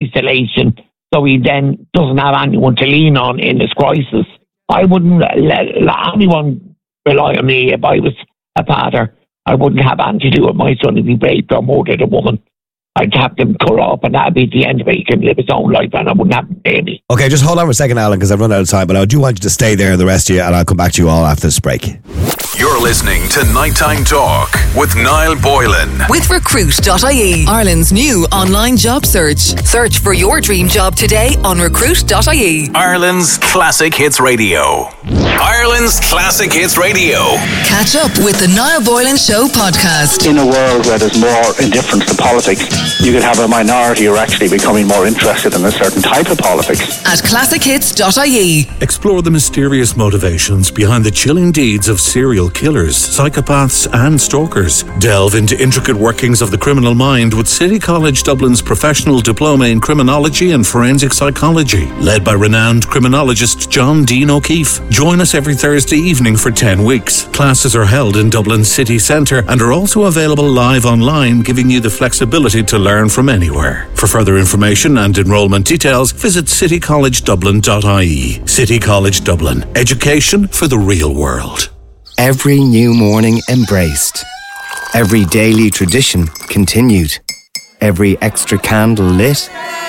isolation, so he then doesn't have anyone to lean on in this crisis. I wouldn't let anyone rely on me if I was a father. I wouldn't have anything to do with my son if he raped or murdered a woman. I'd have them cut off, and that'd be the end of it. He can live his own life, and I wouldn't have him pay me. Okay, just hold on for a second, Alan, because I've run out of time, but I do want you to stay there, the rest of you, and I'll come back to you all after this break. You're listening to Nighttime Talk with Niall Boylan. With Recruit.ie, Ireland's new online job search. Search for your dream job today on Recruit.ie. Ireland's Classic Hits Radio. Ireland's Classic Hits Radio. Catch up with the Niall Boylan Show podcast. In a world where there's more indifference to politics, you could have a minority who are actually becoming more interested in a certain type of politics. At ClassicHits.ie. Explore the mysterious motivations behind the chilling deeds of serial killers, psychopaths and stalkers. Delve into intricate workings of the criminal mind with City College Dublin's professional diploma in criminology and forensic psychology, led by renowned criminologist John Dean O'Keefe. Join us every Thursday evening for 10 weeks. Classes are held in Dublin city centre and are also available live online, giving you the flexibility to learn from anywhere. For further information and enrolment details, visit citycollegedublin.ie. City College Dublin. Education for the real world. Every new morning embraced. Every daily tradition continued. Every extra candle lit.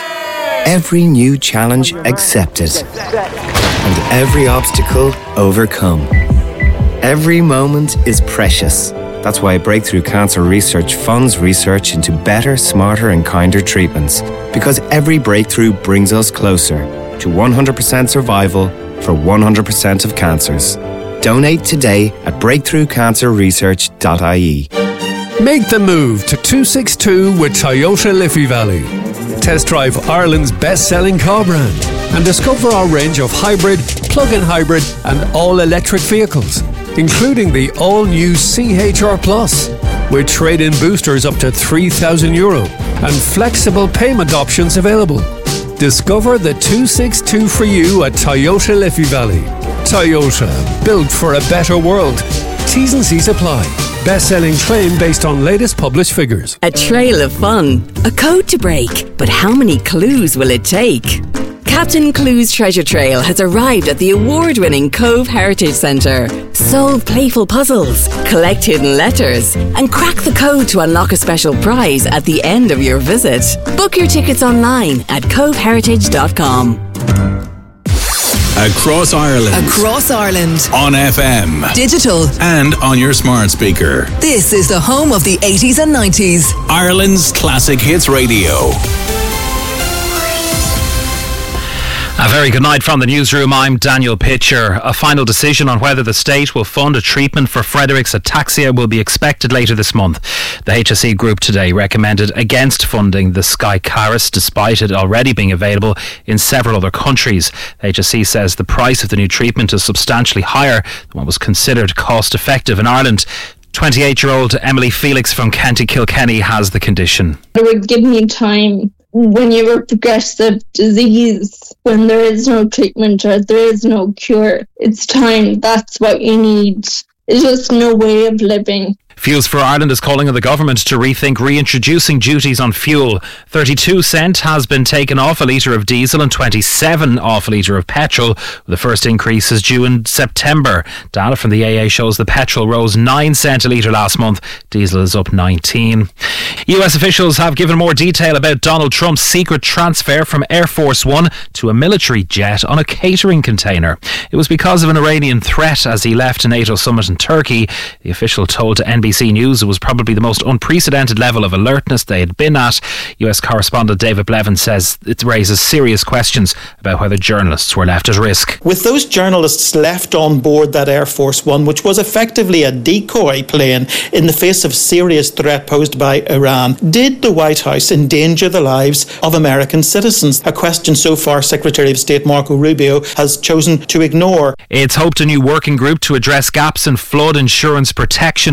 Every new challenge accepted. And every obstacle overcome. Every moment is precious. That's why Breakthrough Cancer Research funds research into better, smarter and kinder treatments. Because every breakthrough brings us closer to 100% survival for 100% of cancers. Donate today at breakthroughcancerresearch.ie. Make the move to 262 with Toyota Liffey Valley. Test drive Ireland's best-selling car brand and discover our range of hybrid, plug-in hybrid and all-electric vehicles, including the all-new CHR Plus, with trade-in boosters up to €3,000 and flexible payment options available. Discover the 262 for you at Toyota Liffey Valley. Toyota, built for a better world. T's and C's apply. Best-selling claim based on latest published figures. A trail of fun, a code to break, but how many clues will it take? Captain Clue's Treasure Trail has arrived at the award-winning Cove Heritage Centre. Solve playful puzzles, collect hidden letters, and crack the code to unlock a special prize at the end of your visit. Book your tickets online at coveheritage.com. Across Ireland. Across Ireland. On FM. Digital. And on your smart speaker. This is the home of the 80s and 90s. Ireland's Classic Hits Radio. A very good night from the newsroom. I'm Daniel Pitcher. A final decision on whether the state will fund a treatment for Frederick's ataxia will be expected later this month. The HSE group today recommended against funding the Skycaris, despite it already being available in several other countries. The HSE says the price of the new treatment is substantially higher than what was considered cost effective in Ireland. 28-year-old Emily Felix from County Kilkenny has the condition. It would give me time when you have a progressive disease, when there is no treatment or there is no cure. It's time. That's what you need. It's just no way of living. Fuels for Ireland is calling on the government to rethink reintroducing duties on fuel. 32 cent has been taken off a litre of diesel and 27 off a litre of petrol. The first increase is due in September. Data from the AA shows the petrol rose 9 cent a litre last month. Diesel is up 19. US officials have given more detail about Donald Trump's secret transfer from Air Force One to a military jet on a catering container. It was because of an Iranian threat as he left a NATO summit in Turkey. The official told NBC News it was probably the most unprecedented level of alertness they had been at. US correspondent David Blevin says it raises serious questions about whether journalists were left at risk. With those journalists left on board that Air Force One, which was effectively a decoy plane in the face of serious threat posed by Iran, did the White House endanger the lives of American citizens? A question so far Secretary of State Marco Rubio has chosen to ignore. It's hoped a new working group to address gaps in flood insurance protection will result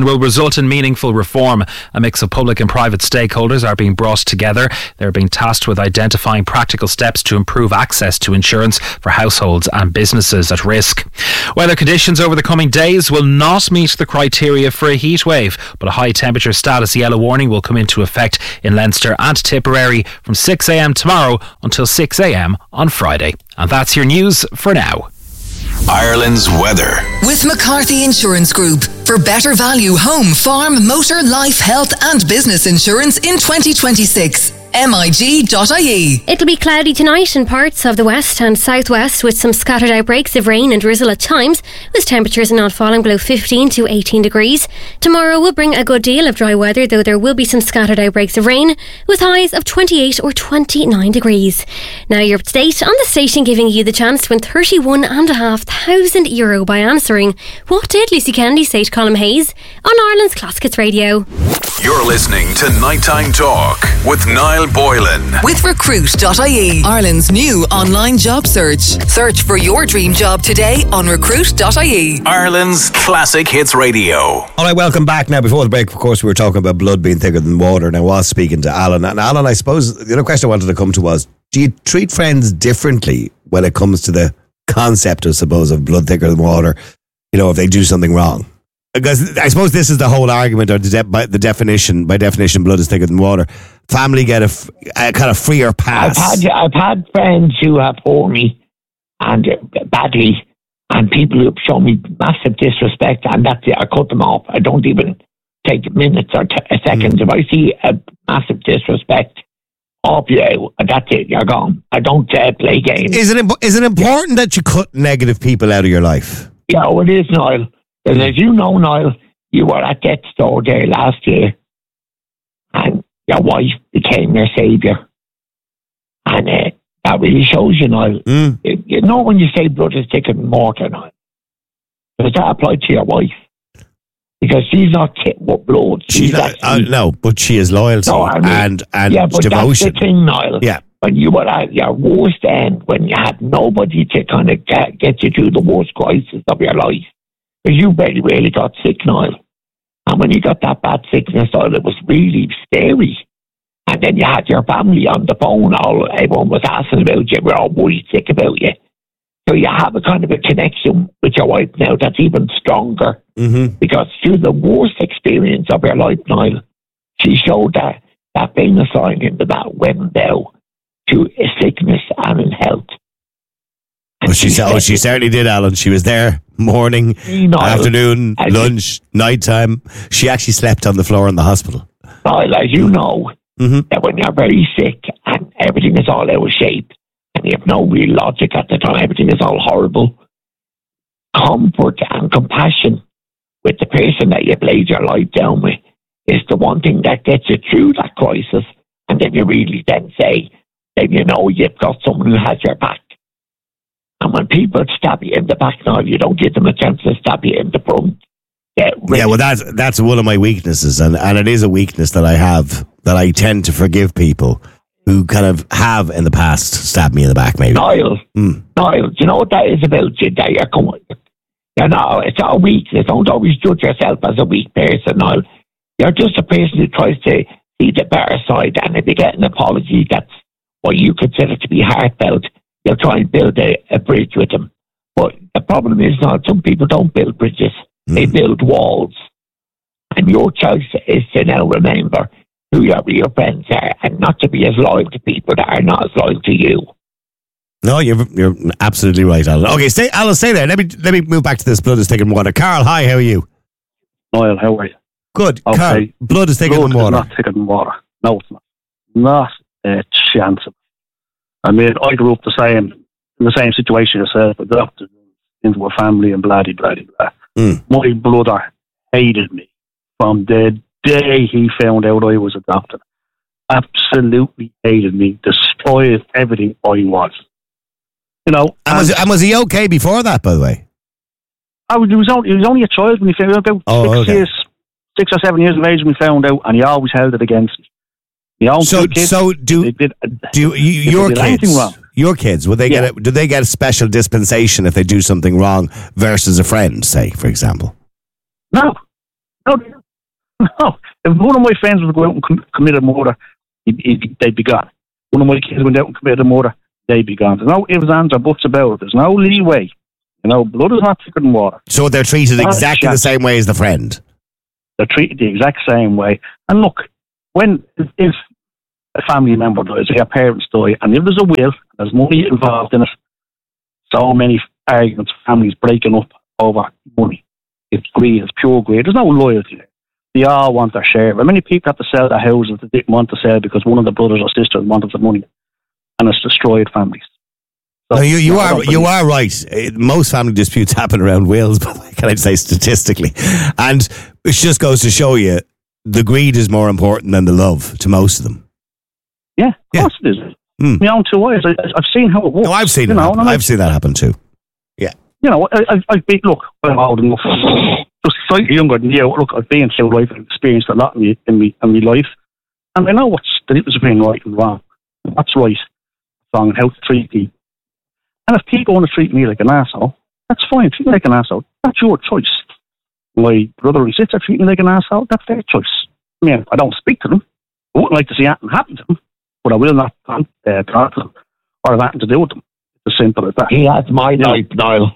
result in meaningful reform. A mix of public and private stakeholders are being brought together. They're being tasked with identifying practical steps to improve access to insurance for households and businesses at risk. Weather conditions over the coming days will not meet the criteria for a heat wave, but a high temperature status yellow warning will come into effect in Leinster and Tipperary from 6 a.m. tomorrow until 6 a.m. on Friday. And that's your news for now. Ireland's weather. With McCarthy Insurance Group. For better value home, farm, motor, life, health and business insurance in 2026. MIG.ie. It'll be cloudy tonight in parts of the west and southwest with some scattered outbreaks of rain and drizzle at times, with temperatures not falling below 15 to 18 degrees. Tomorrow will bring a good deal of dry weather, though there will be some scattered outbreaks of rain, with highs of 28 or 29 degrees. Now you're up to date on the station, giving you the chance to win €31,500 by answering What Did Lucy Kennedy Say to Colm Hayes on Ireland's Classic Hits Radio. You're listening to Nighttime Talk with Niall Boylan. With Recruit.ie, Ireland's new online job search. Search for your dream job today on Recruit.ie. Ireland's Classic Hits Radio. All right, welcome back. Now, before the break, of course, we were talking about blood being thicker than water, and I was speaking to Alan. And Alan, I suppose the other question I wanted to come to was, do you treat friends differently when it comes to the concept, I suppose, of blood thicker than water, you know, if they do something wrong? Because I suppose this is the whole argument, or by definition, blood is thicker than water. Family get a kind of freer pass. I've had friends who have hurt me and badly, and people who have shown me massive disrespect, and that's it. I cut them off. I don't even take minutes or seconds. If I see a massive disrespect of you, that's it. You're gone. I don't play games. Is it important that you cut negative people out of your life? Yeah, well, it is, Niall. And as you know, Niall, you were at Death's Door there last year, and your wife became your saviour. And that really shows you, Niall. You know when you say blood is thicker than water, Niall, does that apply to your wife? Because she's not tipped with blood. No, but she is loyalty and yeah, but devotion. That's the thing, Niall. Yeah. When you were at your worst end, when you had nobody to kind of get you through the worst crisis of your life, because you very rarely got sick, Niall. And when you got that bad sickness, Niall, it was really scary. And then you had your family on the phone. Everyone was asking about you. We're all worried sick about you. So you have a kind of a connection with your wife now that's even stronger. Mm-hmm. Because through the worst experience of your life, Niall, she showed that famous line in the back, when thou to sickness and in health. Well, she certainly did, Alan. She was there morning, afternoon, lunch, nighttime. She actually slept on the floor in the hospital. Well, as you know, that when you're very sick and everything is all out of shape and you have no real logic at the time, everything is all horrible, comfort and compassion with the person that you've laid your life down with is the one thing that gets you through that crisis. And then you really then say, then you know you've got someone who has your back. And when people stab you in the back now, you don't give them a chance to stab you in the front. Yeah, well, that's one of my weaknesses, and it is a weakness that I have, that I tend to forgive people who kind of have in the past stabbed me in the back, maybe. Niall, do you know what that is about you? That you're coming, it's all weakness. Don't always judge yourself as a weak person, Niall. You're just a person who tries to see the better side, and if you get an apology that's what you consider to be heartfelt, you'll try and build a bridge with them. But the problem is now some people don't build bridges. They build walls. And your choice is to now remember who your real friends are and not to be as loyal to people that are not as loyal to you. No, you're absolutely right, Alan. Okay, stay there. Let me move back to this blood is thicker than water. Carl, hi, how are you? Niall, how are you? Good. Okay. Carl, blood is thicker than water. Blood is not thicker than water. No, it's not. Not a chance of it. I mean, I grew up in the same situation yourself, adopted into a family and blah, blah, blah. My brother hated me from the day he found out I was adopted. Absolutely hated me, destroyed everything I was. You know. And was he okay before that, by the way? He was only a child when he found out, about 6 or 7 years of age when he found out, and he always held it against me. Your kids, would they do they get a special dispensation if they do something wrong versus a friend, say, for example? No. No, if one of my friends was going out and committed murder, they'd be gone. One of my kids went out and committed a murder, they'd be gone. There's no ifs, ands, or buts about it. There's no leeway. Blood is not thicker than water. So they're treated exactly the same way as the friend? They're treated the exact same way. And look, if a family member dies, their parents die, and if there's a will, there's money involved in it, so many arguments, families breaking up over money. It's greed, it's pure greed. There's no loyalty there. They all want their share. But many people have to sell their houses that they didn't want to sell because one of the brothers or sisters wanted the money, and it's destroyed families. So, no, you are right. Most family disputes happen around wills, but can I say statistically? And it just goes to show you the greed is more important than the love to most of them. Yeah, of course it is. My own two eyes. I've seen how it works. No, I've seen it happen. I've seen that happen too. Yeah. Look, I'm old enough, just slightly younger than you. Look, I've been through life and experienced a lot in my life, and I know what's the difference between right and wrong. What's right, wrong, and how to treat people. And if people want to treat me like an asshole, that's fine. Treat me like an asshole. That's your choice. My brother and sister treat me like an asshole. That's their choice. I mean, I don't speak to them. I wouldn't like to see anything happen to them, but I will not talk to them or have anything to do with them. It's as simple as that. He has my life, Niall.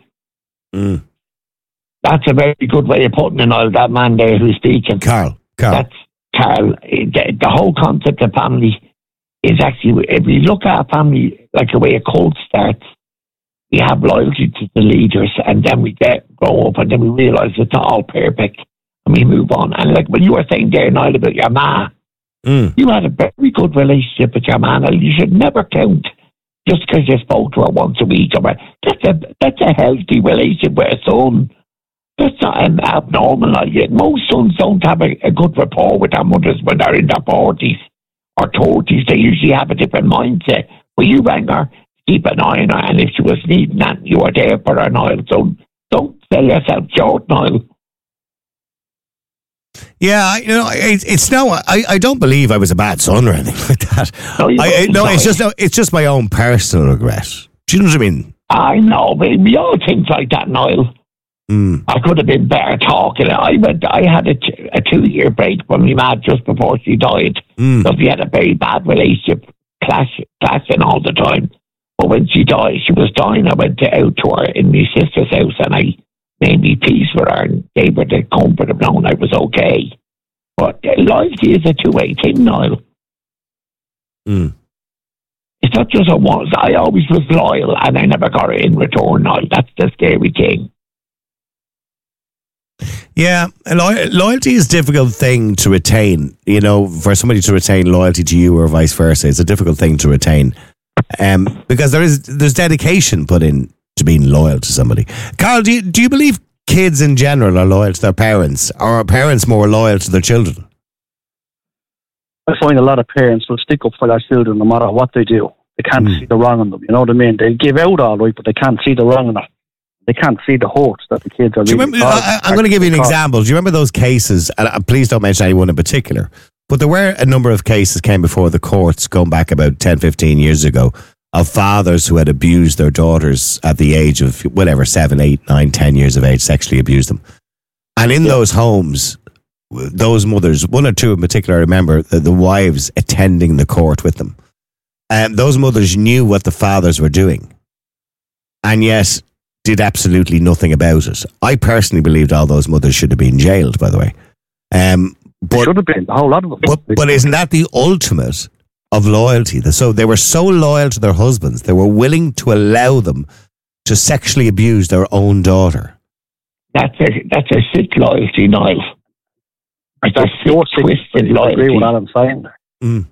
That's a very good way of putting it, Niall, that man there who's speaking. Carl. That's Carl. The whole concept of family is actually, if we look at a family like the way a cult starts, we have loyalty to the leaders, and then we grow up, and then we realise it's not all perfect, and we move on. And like when you were saying there, Niall, about your ma, you had a very good relationship with your ma, and you should never count just because you spoke to her once a week. That's a healthy relationship with a son. That's not an abnormal. Most sons don't have a good rapport with their mothers when they're in their 40s or 30s. They usually have a different mindset. But you rang her, keep an eye on her, and if she was needing that, you were there for her, Niall. So don't sell yourself short, Niall. Yeah, it's no. I don't believe I was a bad son or anything like that. It's just my own personal regret. Do you know what I mean? I know, but we all think like that, Niall. I could have been better talking. I had a 2-year break from my mad just before she died. So we had a very bad relationship, clashing all the time. But when she died, she was dying. I went out to her in my sister's house, and I made me peace with her and gave her the comfort of knowing I was okay. But loyalty is a two-way thing, Niall. It's not just a once. I always was loyal, and I never got it in return, Niall. That's the scary thing. Yeah, loyalty is a difficult thing to retain. For somebody to retain loyalty to you or vice versa, it's a difficult thing to retain. Because there's dedication put in to being loyal to somebody. Carl, do you believe kids in general are loyal to their parents, or are parents more loyal to their children? I find a lot of parents will stick up for their children no matter what they do. They can't see the wrong in them. You know what I mean? They give out all right, but they can't see the wrong in it. They can't see the hurts that the kids are. I'm going to give you an example. Do you remember those cases? And please don't mention anyone in particular. But there were a number of cases came before the courts going back about 10, 15 years ago of fathers who had abused their daughters at the age of, 7, 8, 9, 10 years of age, sexually abused them. And in those homes, those mothers, one or two in particular, I remember the wives attending the court with them. And those mothers knew what the fathers were doing and yet did absolutely nothing about it. I personally believed all those mothers should have been jailed, by the way. But, should have been, a whole lot of them. But isn't that the ultimate of loyalty? So they were so loyal to their husbands, they were willing to allow them to sexually abuse their own daughter. That's a sick loyalty, Niall. That's a sick, twisted loyalty. I agree with Alan saying there.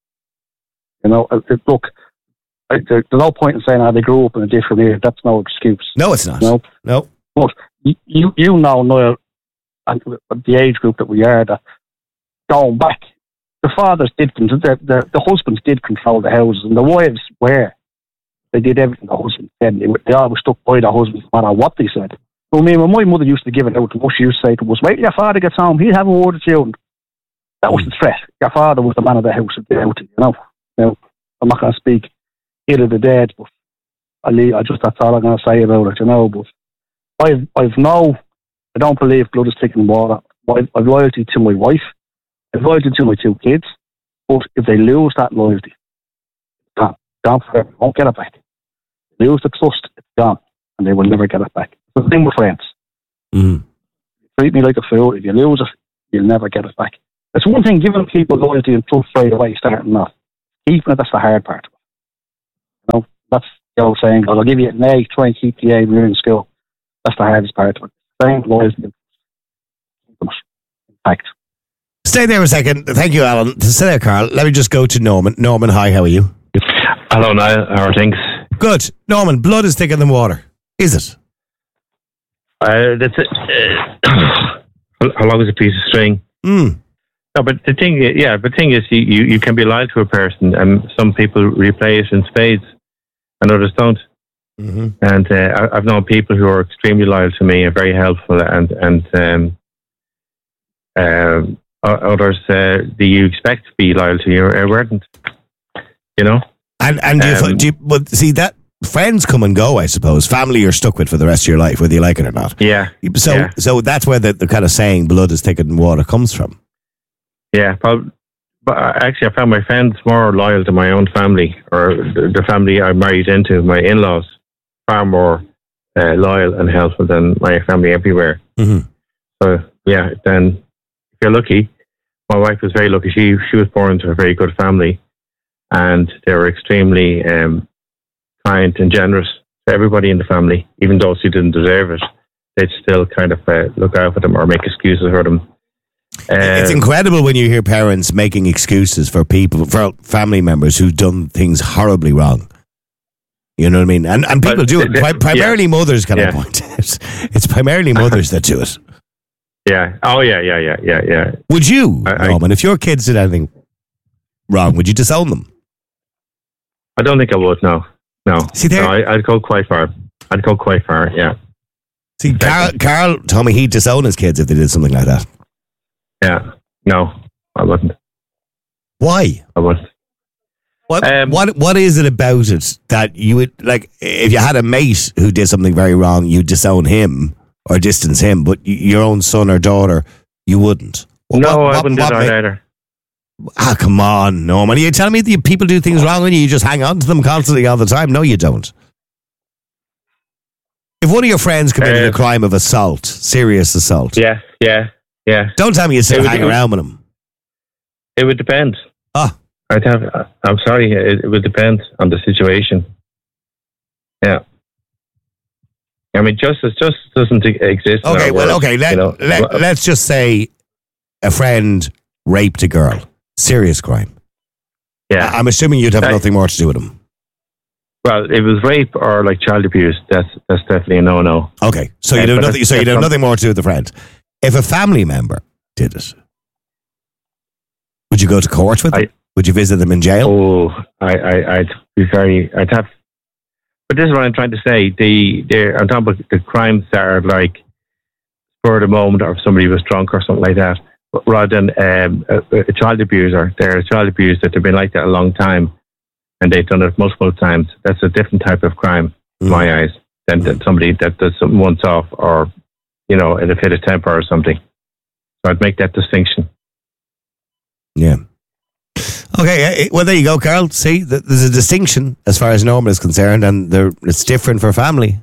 Look, there's no point in saying they grew up in a different era. That's no excuse. No, it's not. No. But you know, Niall, and the age group that we are, that going back, the fathers did, the husbands did control the houses, and the wives they did everything the husband said. They always stuck by the husband no matter what they said. So, when my mother used to give it out to us, she used to say to us, wait till your father gets home, he'll have a word with you. And that was the threat. Your father was the man of the house at the out, Now, I'm not going to speak ill of the dead, but that's all I'm going to say about it, But I don't believe blood is thicker than water. I've loyalty to my wife. I've loyalty to my 2 kids. But if they lose that loyalty, it's gone forever. They won't get it back. They lose the trust, it's gone, and they will never get it back. It's the same with friends. Mm. You treat me like a fool. If you lose it, you'll never get it back. It's one thing giving people loyalty and trust right away, starting off. Keeping it, that's the hard part. You know, that's the old saying, I'll give you an A, try and keep the A when you're in school. That's the hardest part of it. Same loyalty and fact. Stay there a second. Thank you, Alan. Stay there, Carl. Let me just go to Norman. Norman, hi, how are you? Hello, Niall. How are things? Good. Norman, blood is thicker than water. Is it? That's it. How long is a piece of string? Mm. No, but the thing is, you can be loyal to a person, and some people replay it in spades, and others don't. Mm-hmm. And I've known people who are extremely loyal to me and very helpful, and others that you expect to be loyal to you weren't. You know. And do you see that friends come and go? I suppose family you're stuck with for the rest of your life, whether you like it or not. Yeah. So that's where the kind of saying "blood is thicker than water" comes from. Yeah, but actually, I found my friends more loyal to my own family, or the family I married into, my in-laws, far more loyal and helpful than my family everywhere. Mm-hmm. So yeah, then if you're lucky, my wife was very lucky. She was born into a very good family, and they were extremely kind and generous to everybody in the family, even though she didn't deserve it. They'd still kind of look out for them or make excuses for them. It's incredible when you hear parents making excuses for family members who've done things horribly wrong. You know what I mean? And people do it. Primarily mothers, can I point out. It's primarily mothers that do it. Yeah. Oh, yeah. Would you, Norman, if your kids did anything wrong, would you disown them? I don't think I would, no. See, there, no, I'd go quite far. Yeah. See, Carl told me he'd disown his kids if they did something like that. Yeah. No, I wouldn't. Why? I wouldn't. What is it about it that you would, like, if you had a mate who did something very wrong, you'd disown him or distance him, but your own son or daughter, you wouldn't? I wouldn't do that either. Ah, come on, Norman. Are you telling me that people do things wrong and you just hang on to them constantly all the time? No, you don't. If one of your friends committed a crime of assault, serious assault. Yeah. Don't tell me you still hang around with him. It would depend. I'm sorry, it would depend on the situation. Yeah. I mean, justice just doesn't exist. Okay, let's just say a friend raped a girl. Serious crime. Yeah. I'm assuming you'd have nothing more to do with him. Well, if it was rape or like child abuse, that's definitely a no-no. Okay, so you'd have nothing. So you'd have nothing more to do with the friend. If a family member did it, would you go to court with them? Would you visit them in jail? Oh, I'd have. But this is what I'm trying to say. They're on top of the crimes that are like spur of the moment, or if somebody was drunk or something like that, rather than a child abuser. They're a child abuser that they've been like that a long time, and they've done it multiple times. That's a different type of crime, in my eyes, than somebody that does something once off, or in a fit of temper or something. So I'd make that distinction. Yeah. Okay, well, there you go, Carl. See, there's a distinction as far as Norman is concerned, and it's different for family.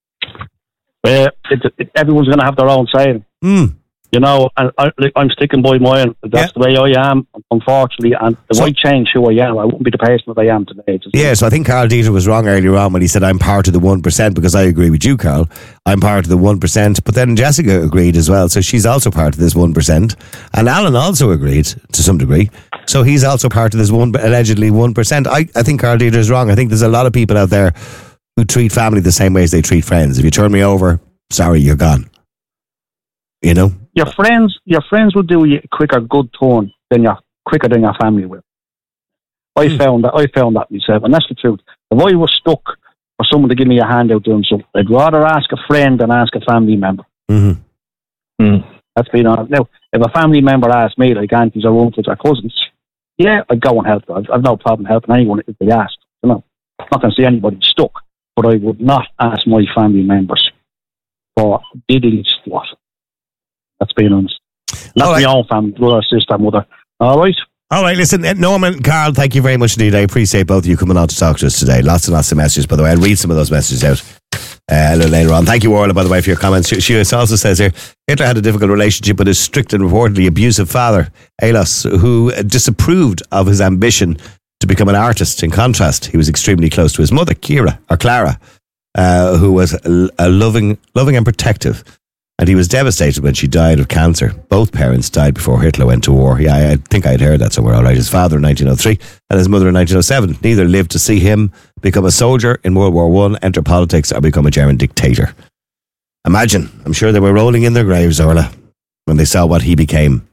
Everyone's going to have their own saying. You know, and I'm sticking by mine. That's the way I am, unfortunately. And if I change who I am, I wouldn't be the person that I am today. So I think Carl Dieter was wrong earlier on when he said I'm part of the 1%, because I agree with you, Carl. I'm part of the 1%. But then Jessica agreed as well, so she's also part of this 1%. And Alan also agreed to some degree. So he's also part of this allegedly 1%. I think Carl Dieter is wrong. I think there's a lot of people out there who treat family the same way as they treat friends. If you turn me over, sorry, you're gone. You know? Your friends will do you a quicker good turn than your family will. I found that myself, and that's the truth. If I was stuck for someone to give me a hand out doing something, I'd rather ask a friend than ask a family member. That's being honest. Now, if a family member asked me, like aunties or uncles or cousins, I'd go and help them. I've no problem helping anyone if they asked. I'm not going to say anybody stuck, but I would not ask my family members for diddly squat. That's being honest. Not my own family, brother, sister, mother. All right. All right, listen, Norman, Carl, thank you very much indeed. I appreciate both of you coming on to talk to us today. Lots and lots of messages, by the way. I'll read some of those messages out a little later on. Thank you, Orla, by the way, for your comments. She also says here, Hitler had a difficult relationship with his strict and reportedly abusive father, Alois, who disapproved of his ambition to become an artist. In contrast, he was extremely close to his mother, Clara, who was loving and protective. And he was devastated when she died of cancer. Both parents died before Hitler went to war. Yeah, I think I'd heard that somewhere, all right. His father in 1903 and his mother in 1907. Neither lived to see him become a soldier in World War I, enter politics, or become a German dictator. Imagine. I'm sure they were rolling in their graves, Orla, when they saw what he became.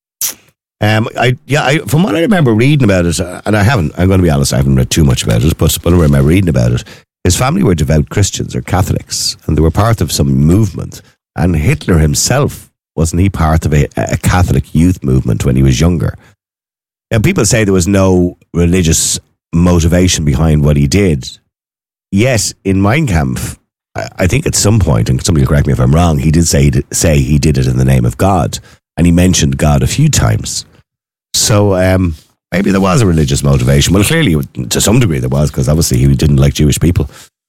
From what I remember reading about it, and I'm going to be honest, I haven't read too much about it, but I remember reading about it, his family were devout Christians or Catholics, and they were part of some movement. And Hitler himself, wasn't he part of a Catholic youth movement when he was younger? Now, people say there was no religious motivation behind what he did. Yet, in Mein Kampf, I think at some point, and somebody will correct me if I'm wrong, he did say he did it in the name of God. And he mentioned God a few times. So maybe there was a religious motivation. Well, clearly, to some degree there was, because obviously he didn't like Jewish people.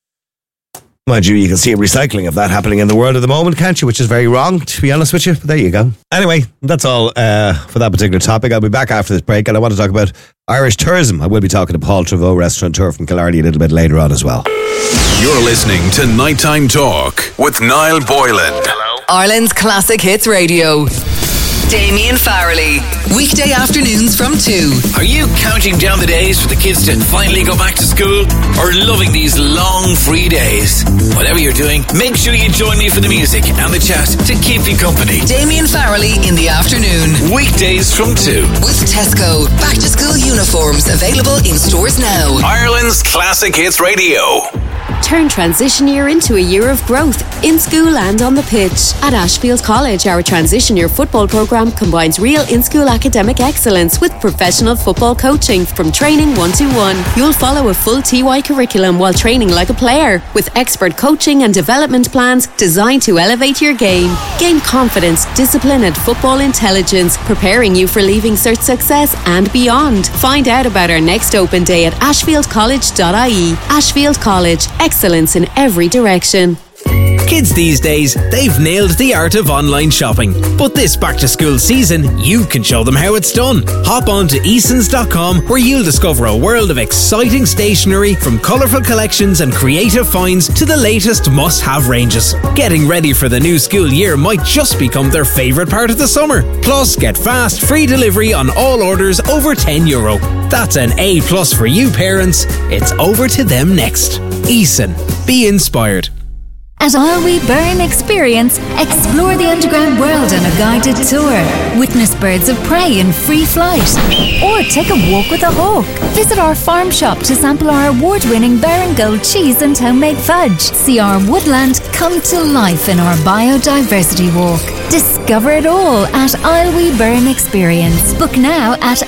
Mind you, you can see a recycling of that happening in the world at the moment, can't you? Which is very wrong, to be honest with you. But there you go. Anyway, that's all for that particular topic. I'll be back after this break, and I want to talk about Irish tourism. I will be talking to Paul Trevaux, restaurateur from Killarney, a little bit later on as well. You're listening to Nighttime Talk with Niall Boylan. Ireland's Classic Hits Radio. Damien Farrelly. Weekday afternoons from 2. Are you counting down the days for the kids to finally go back to school? Or loving these long free days? Whatever you're doing, make sure you join me for the music and the chat to keep you company. Damien Farrelly in the afternoon. Weekdays from 2. With Tesco. Back to school uniforms available in stores now. Ireland's Classic Hits Radio. Turn transition year into a year of growth, in school and on the pitch. At Ashfield College, our transition year football programme combines real in-school academic excellence with professional football coaching from training 1-to-1. You'll follow a full TY curriculum while training like a player, with expert coaching and development plans designed to elevate your game. Gain confidence, discipline and football intelligence, preparing you for leaving cert success and beyond. Find out about our next open day at ashfieldcollege.ie. Ashfield College, excellence in every direction. Kids these days, they've nailed the art of online shopping. But this back-to-school season, you can show them how it's done. Hop on to easons.com, where you'll discover a world of exciting stationery, from colourful collections and creative finds to the latest must-have ranges. Getting ready for the new school year might just become their favourite part of the summer. Plus, get fast, free delivery on all orders over €10. That's an A+ for you parents. It's over to them next. Eason. Be inspired. At Isle Burn Experience, explore the underground world on a guided tour. Witness birds of prey in free flight. Or take a walk with a hawk. Visit our farm shop to sample our award-winning Baron Gold cheese and homemade fudge. See our woodland come to life in our biodiversity walk. Discover it all at Isle Burn Experience. Book now at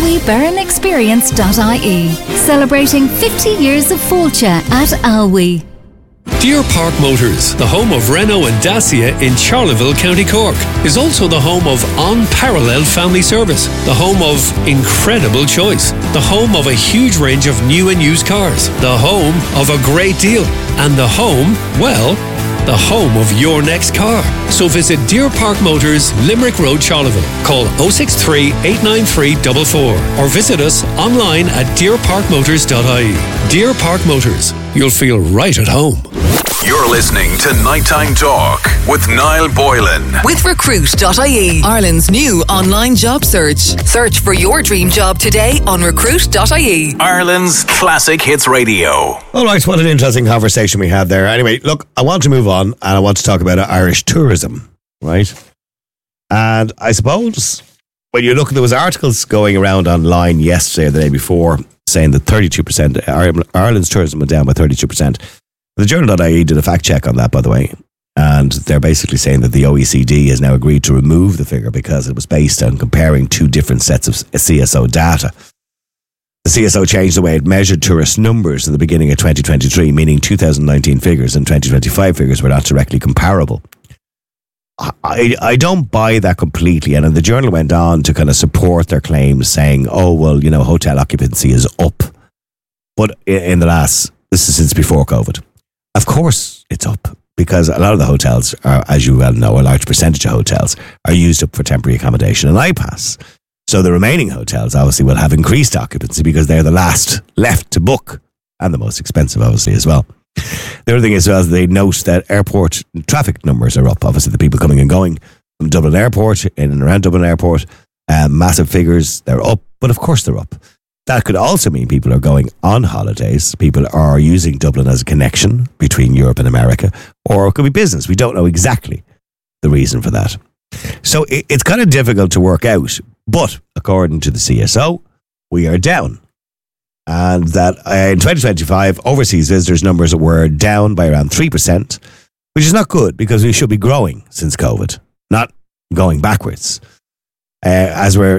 isleweburnexperience.ie. Celebrating 50 years of Fáilte at Alwe. Deer Park Motors, the home of Renault and Dacia in Charleville, County Cork, is also the home of unparalleled family service, the home of incredible choice, the home of a huge range of new and used cars, the home of a great deal, and the home, well, the home of your next car. So visit Deer Park Motors, Limerick Road, Charleville. Call 063 893 44 or visit us online at deerparkmotors.ie. Deer Park Motors, you'll feel right at home. You're listening to Nighttime Talk with Niall Boylan. With Recruit.ie, Ireland's new online job search. Search for your dream job today on Recruit.ie. Ireland's Classic Hits Radio. All right, what an interesting conversation we had there. Anyway, look, I want to move on and I want to talk about Irish tourism, right? And I suppose when you look, there was articles going around online yesterday or the day before saying that 32%, Ireland's tourism went down by 32%. The Journal.ie did a fact check on that, by the way, and they're basically saying that the OECD has now agreed to remove the figure because it was based on comparing two different sets of CSO data. The CSO changed the way it measured tourist numbers at the beginning of 2023, meaning 2019 figures and 2025 figures were not directly comparable. I don't buy that completely. And the Journal went on to kind of support their claims, saying, "Oh well, hotel occupancy is up." But in the last, this is since before COVID. Of course, it's up because a lot of the hotels are, as you well know, a large percentage of hotels are used up for temporary accommodation and iPass. So the remaining hotels obviously will have increased occupancy because they're the last left to book and the most expensive, obviously, as well. The other thing is, well, they note that airport traffic numbers are up. Obviously, the people coming and going from Dublin Airport, in and around Dublin Airport, massive figures, they're up. But of course they're up. That could also mean people are going on holidays. People are using Dublin as a connection between Europe and America. Or it could be business. We don't know exactly the reason for that. So it's kind of difficult to work out. But according to the CSO, we are down. And that in 2025, overseas visitors numbers were down by around 3%, which is not good because we should be growing since COVID, not going backwards. As we're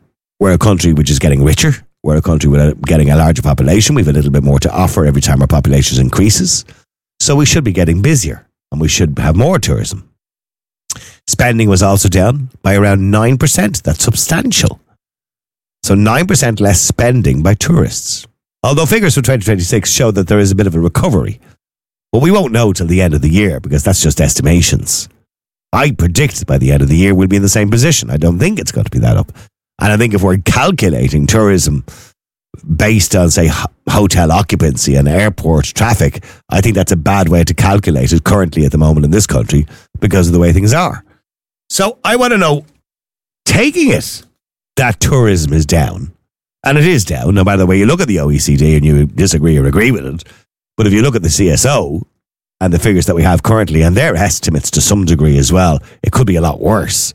a country which is getting richer. We're a country with getting a larger population. We have a little bit more to offer every time our population increases. So we should be getting busier and we should have more tourism. Spending was also down by around 9%. That's substantial. So 9% less spending by tourists. Although figures for 2026 show that there is a bit of a recovery. But we won't know till the end of the year because that's just estimations. I predict by the end of the year we'll be in the same position. I don't think it's going to be that up. And I think if we're calculating tourism based on, say, hotel occupancy and airport traffic, I think that's a bad way to calculate it currently at the moment in this country because of the way things are. So I want to know, taking it that tourism is down, and it is down, no matter the way you look at the OECD and you disagree or agree with it, but if you look at the CSO and the figures that we have currently and their estimates to some degree as well, it could be a lot worse.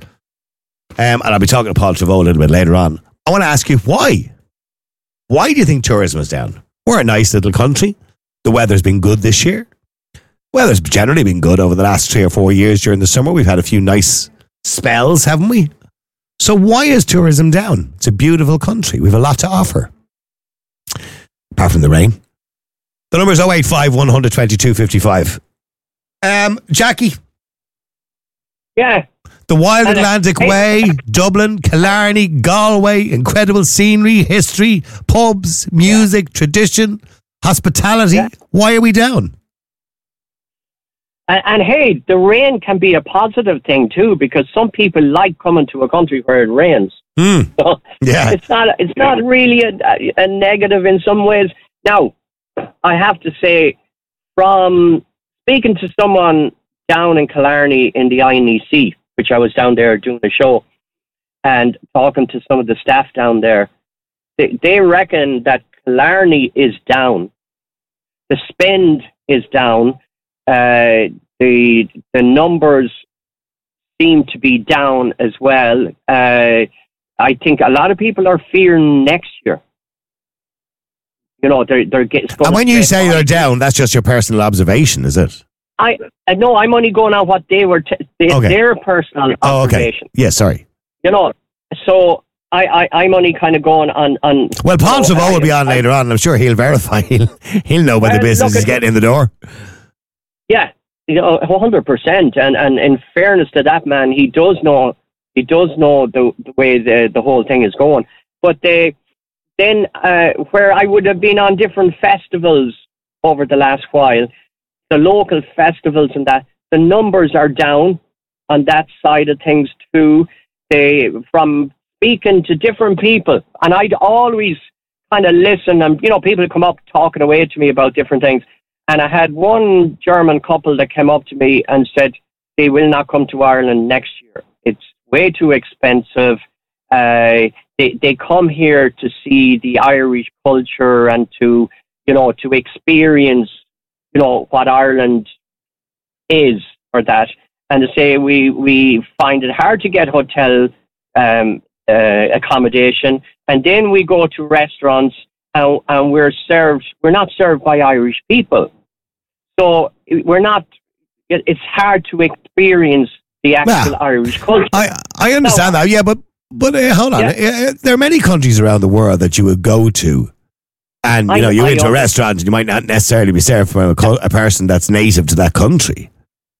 And I'll be talking to Paul Trevor a little bit later on. I want to ask you why. Why do you think tourism is down? We're a nice little country. The weather's been good this year. Weather's generally been good over the last 3 or 4 years during the summer. We've had a few nice spells, haven't we? So why is tourism down? It's a beautiful country. We have a lot to offer. Apart from the rain. The number is 085 122 55. Jackie? Yeah. The Wild Atlantic Way, Dublin, Killarney, Galway, incredible scenery, history, pubs, music, tradition, hospitality. Yeah. Why are we down? And hey, the rain can be a positive thing too, because some people like coming to a country where it rains. So yeah, it's not really a negative in some ways. Now, I have to say, from speaking to someone down in Killarney in the INEC, which I was down there doing a show, and talking to some of the staff down there, they reckon that Killarney is down. The spend is down. The numbers seem to be down as well. I think a lot of people are fearing next year. They're getting. And when you say they're down, that's just your personal observation, is it? No, I'm only going on what they were their personal observation. Yeah, sorry. So I'm only kind of going on. Well, Paul Trevor will be on later on. I'm sure he'll verify. He'll know when the business is getting in the door. Yeah, 100%. And in fairness to that man, he does know the way the whole thing is going. But then where I would have been on different festivals over the last while, the local festivals and that, the numbers are down on that side of things too. From speaking to different people, and I'd always kind of listen, and people come up talking away to me about different things. And I had one German couple that came up to me and said they will not come to Ireland next year. It's way too expensive. They come here to see the Irish culture and to experience what Ireland is for that. And to say we find it hard to get hotel accommodation, and then we go to restaurants and we're not served by Irish people. So it's hard to experience the actual Irish culture. I understand that, yeah, but hold on. Yeah. There are many countries around the world that you would go to, and you go into a restaurant and you might not necessarily be served from a person that's native to that country.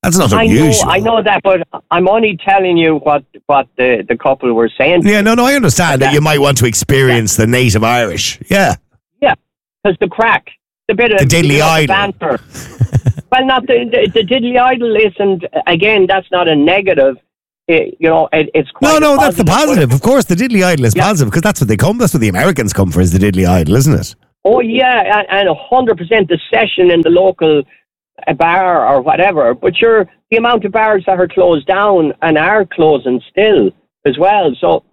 That's not unusual. I know that, but I'm only telling you what the couple were saying. Yeah, no, I understand that you might want to experience the native Irish. Yeah. Yeah, because the crack, the bit of the diddly idol. Banter. Well, not the diddly idol isn't, again, that's not a negative. It's quite No, that's the positive. Of course, the diddly idol is positive because that's what that's what the Americans come for, is the diddly idol, isn't it? Oh, yeah, and 100% the session in the local bar or whatever. But the amount of bars that are closed down and are closing still as well. So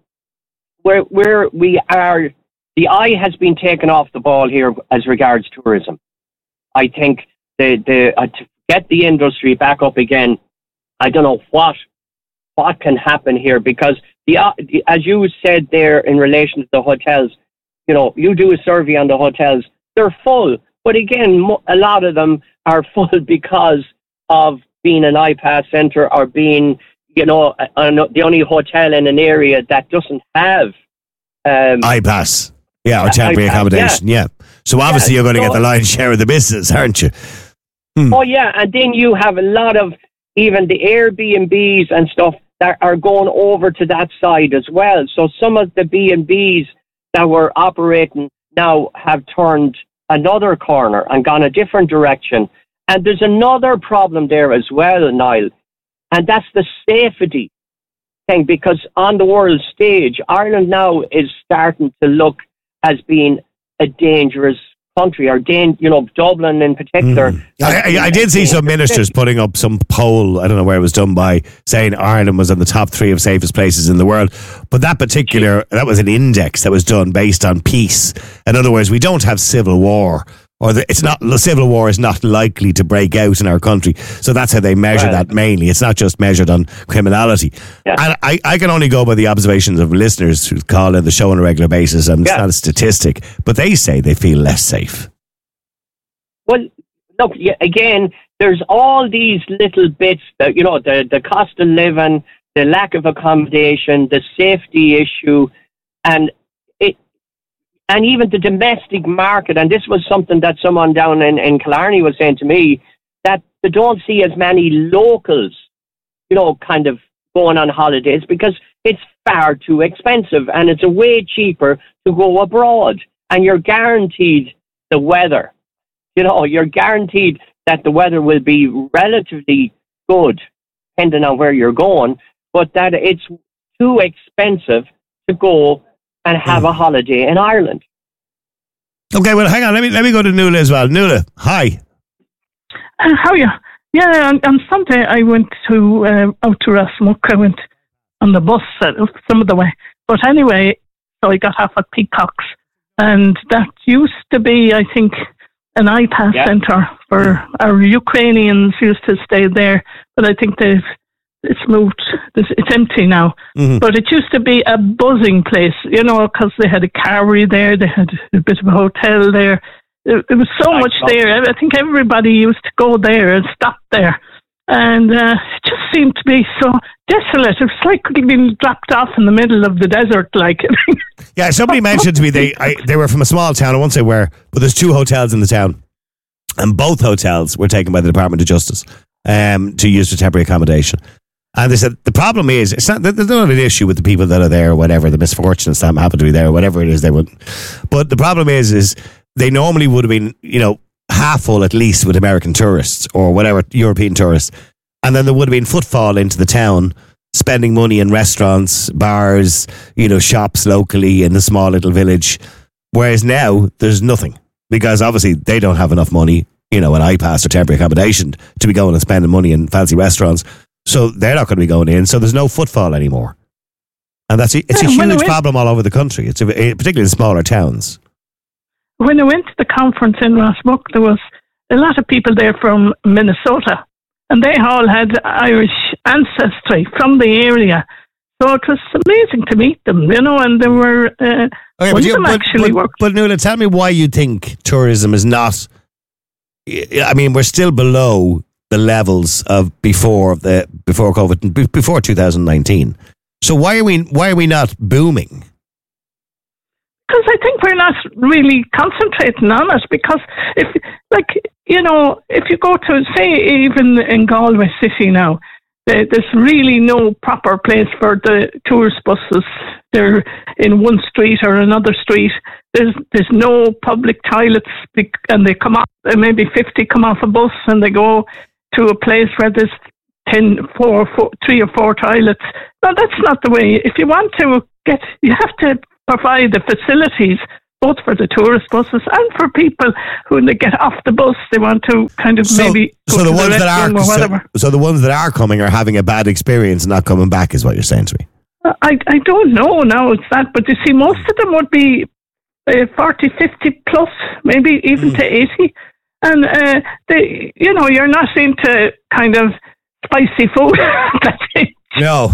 we are, the eye has been taken off the ball here as regards tourism. I think to get the industry back up again, I don't know what can happen here, because as you said there in relation to the hotels, you do a survey on the hotels, they're full. But again, a lot of them are full because of being an IPAS centre or being, the only hotel in an area that doesn't have IPAS. Yeah, or temporary accommodation. Yeah. So obviously you're going to get the lion's share of the business, aren't you? Oh, yeah. And then you have a lot of even the Airbnbs and stuff that are going over to that side as well. So some of the B&Bs that were operating now have turned another corner and gone a different direction. And there's another problem there as well, Niall, and that's the safety thing, because on the world stage, Ireland now is starting to look as being a dangerous country, or Dublin in particular. I did see some ministers putting up some poll, I don't know where it was done by, saying Ireland was in the top 3 of safest places in the world. But that was an index that was done based on peace. In other words, we don't have civil war, or the civil war is not likely to break out in our country. So that's how they measure that mainly. It's not just measured on criminality. Yeah. And I can only go by the observations of listeners who call in the show on a regular basis, and it's not a statistic, but they say they feel less safe. Well, look, again, there's all these little bits that, the cost of living, the lack of accommodation, the safety issue, and even the domestic market. And this was something that someone down in Killarney was saying to me, that they don't see as many locals, kind of going on holidays, because it's far too expensive and it's way cheaper to go abroad. And you're guaranteed the weather. You're guaranteed that the weather will be relatively good, depending on where you're going, but that it's too expensive to go and have a holiday in Ireland. Okay, well, hang on. Let me go to Nuala as well. Nuala, hi. How are you? Yeah, on Sunday I went out to Rasmuck. I went on the bus some of the way. But anyway, so I got off at Peacocks. And that used to be, I think, an IPAS centre for our Ukrainians used to stay there. But I think it's moved. It's empty now. Mm-hmm. But it used to be a buzzing place, because they had a carvery there, they had a bit of a hotel there. There was so much there. I think everybody used to go there and stop there. And it just seemed to be so desolate. It was like being dropped off in the middle of the desert, like. Yeah, somebody mentioned to me they were from a small town. I won't say where, but there's 2 hotels in the town, and both hotels were taken by the Department of Justice to use for temporary accommodation. And they said the problem is there's not an issue with the people that are there or whatever, the misfortunes that happen to be there or whatever it is they would. But the problem is they normally would have been half full at least with American tourists or whatever, European tourists, and then there would have been footfall into the town, spending money in restaurants, bars, shops locally in the small little village. Whereas now there's nothing, because obviously they don't have enough money, an IPAS or temporary accommodation to be going and spending money in fancy restaurants. So they're not going to be going in. So there's no footfall anymore. And it's a huge problem all over the country. It's particularly in smaller towns. When I went to the conference in Rasmuck, there was a lot of people there from Minnesota, and they all had Irish ancestry from the area. So it was amazing to meet them, and there were But Nuala, tell me why you think tourism is not. I mean, we're still below the levels of before COVID, before 2019. So why are we not booming? Because I think we're not really concentrating on it. Because if if you go to, say, even in Galway City now, there's really no proper place for the tourist buses. They're in one street or another street. There's no public toilets, and they come off, maybe 50 come off a bus and they go to a place where there's 3 or 4 toilets. No, that's not the way. If you want to you have to provide the facilities both for the tourist buses and for people who, when they get off the bus, they want to kind of maybe go to the restroom or whatever. So the ones that are coming are having a bad experience and not coming back, is what you're saying to me. I don't know now it's that, but you see, most of them would be 40, 50 plus, maybe even to 80. And, you're not into kind of spicy food. That's it. No.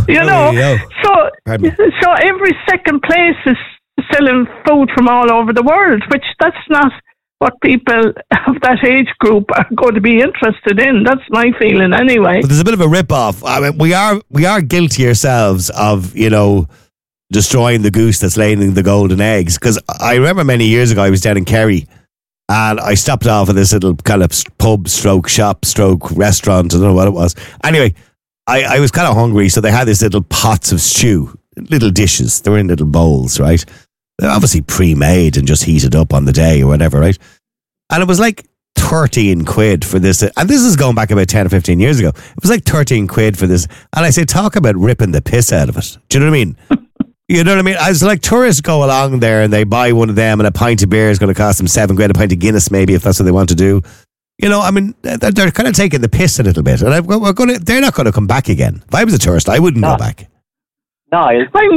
So every second place is selling food from all over the world, which that's not what people of that age group are going to be interested in. That's my feeling anyway. But there's a bit of a rip-off. I mean, we are guilty ourselves of, destroying the goose that's laying the golden eggs. Because I remember many years ago, I was down in Kerry and I stopped off at this little kind of pub stroke shop stroke restaurant. I don't know what it was. Anyway, I was kind of hungry, so they had these little pots of stew, little dishes. They were in little bowls, right? They're obviously pre-made and just heated up on the day or whatever, right? And it was like 13 quid for this. And this is going back about 10 or 15 years ago. It was like 13 quid for this. And I say, talk about ripping the piss out of it. Do you know what I mean? You know what I mean? I was like, tourists go along there and they buy one of them and a pint of beer is going to cost them 7 quid, a pint of Guinness maybe, if that's what they want to do. I mean, they're kind of taking the piss a little bit. And they're not going to come back again. If I was a tourist, I wouldn't go back. No,